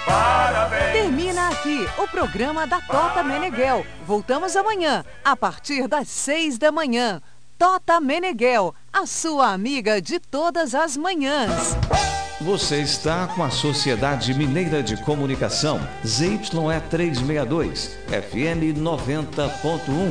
Parabéns. Termina aqui o programa da Tota Meneghel. Voltamos amanhã, a partir das 6 da manhã. Tota Meneghel, a sua amiga de todas as manhãs. Você está com a Sociedade Mineira de Comunicação, ZYE 362, FM 90.1.